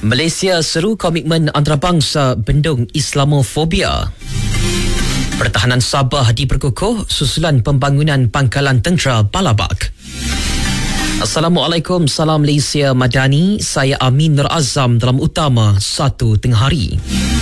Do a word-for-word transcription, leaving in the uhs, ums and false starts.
Malaysia seru komitmen antarabangsa bendung Islamofobia. Pertahanan Sabah diperkukuh susulan pembangunan pangkalan tentera Balabak. Assalamualaikum, salam Malaysia Madani. Saya Amin Nur Azam dalam utama satu tengah hari.